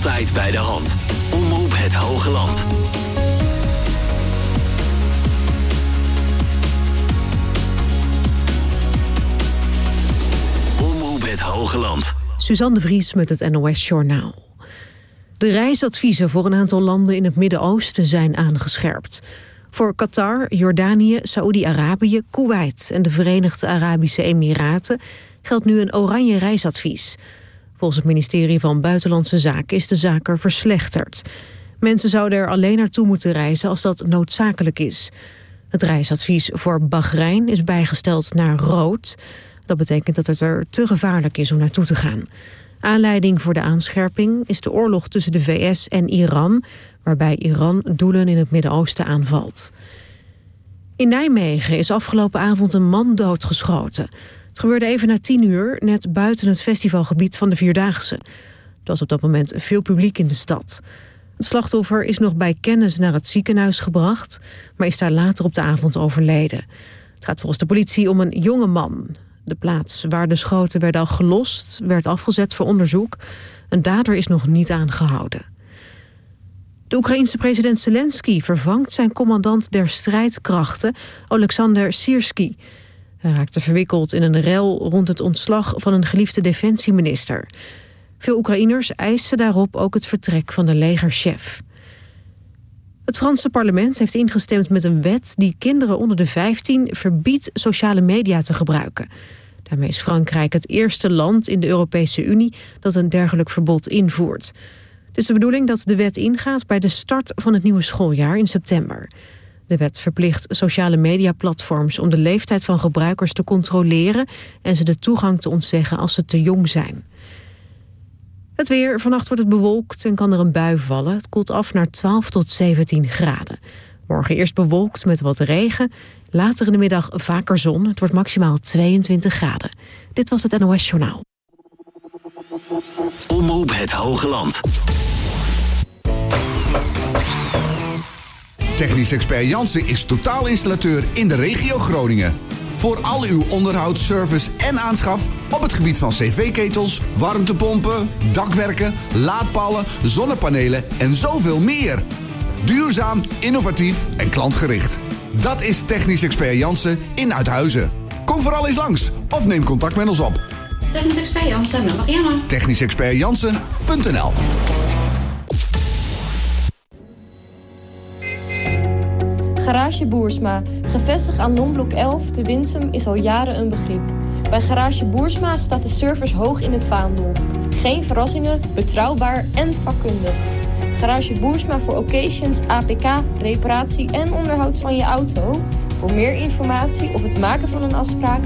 Altijd bij de hand. Omroep het Hoge Land. Omroep het Hoge Land. Suzanne de Vries met het NOS-journaal. De reisadviezen voor een aantal landen in het Midden-Oosten zijn aangescherpt. Voor Qatar, Jordanië, Saoedi-Arabië, Kuwait en de Verenigde Arabische Emiraten geldt nu een oranje reisadvies. Volgens het ministerie van Buitenlandse Zaken is de zaak er verslechterd. Mensen zouden er alleen naartoe moeten reizen als dat noodzakelijk is. Het reisadvies voor Bahrein is bijgesteld naar rood. Dat betekent dat het er te gevaarlijk is om naartoe te gaan. Aanleiding voor de aanscherping is de oorlog tussen de VS en Iran, waarbij Iran doelen in het Midden-Oosten aanvalt. In Nijmegen is afgelopen avond een man doodgeschoten. Het gebeurde even na 10:00, net buiten het festivalgebied van de Vierdaagse. Er was op dat moment veel publiek in de stad. Het slachtoffer is nog bij kennis naar het ziekenhuis gebracht, maar is daar later op de avond overleden. Het gaat volgens de politie om een jonge man. De plaats waar de schoten werden al gelost werd afgezet voor onderzoek. Een dader is nog niet aangehouden. De Oekraïense president Zelensky vervangt zijn commandant der strijdkrachten, Oleksandr Syrskij. Hij raakte verwikkeld in een rel rond het ontslag van een geliefde defensieminister. Veel Oekraïners eisen daarop ook het vertrek van de legerchef. Het Franse parlement heeft ingestemd met een wet die kinderen onder de 15 verbiedt sociale media te gebruiken. Daarmee is Frankrijk het eerste land in de Europese Unie dat een dergelijk verbod invoert. Het is de bedoeling dat de wet ingaat bij de start van het nieuwe schooljaar in september. De wet verplicht sociale mediaplatforms om de leeftijd van gebruikers te controleren en ze de toegang te ontzeggen als ze te jong zijn. Het weer, vannacht wordt het bewolkt en kan er een bui vallen. Het koelt af naar 12 tot 17 graden. Morgen eerst bewolkt met wat regen. Later in de middag vaker zon. Het wordt maximaal 22 graden. Dit was het NOS Journaal. Omroep het Hoge Land. Technisch Expert Jansen is totaalinstallateur in de regio Groningen. Voor al uw onderhoud, service en aanschaf op het gebied van cv-ketels, warmtepompen, dakwerken, laadpalen, zonnepanelen en zoveel meer. Duurzaam, innovatief en klantgericht. Dat is Technisch Expert Jansen in Uithuizen. Kom vooral eens langs of neem contact met ons op. Technisch Expert Jansen, met Marianne. technischexpertjansen.nl. Garage Boersma, gevestigd aan Lombok 11 te Winsum, is al jaren een begrip. Bij Garage Boersma staat de service hoog in het vaandel. Geen verrassingen, betrouwbaar en vakkundig. Garage Boersma voor occasions, APK, reparatie en onderhoud van je auto. Voor meer informatie of het maken van een afspraak,